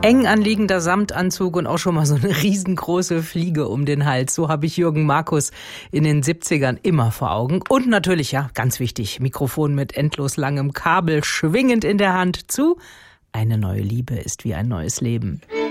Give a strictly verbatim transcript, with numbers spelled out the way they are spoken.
Eng anliegender Samtanzug und auch schon mal so eine riesengroße Fliege um den Hals. So habe ich Jürgen Markus in den siebzigern immer vor Augen. Und natürlich, ja, ganz wichtig, Mikrofon mit endlos langem Kabel schwingend in der Hand zu. Eine neue Liebe ist wie ein neues Leben.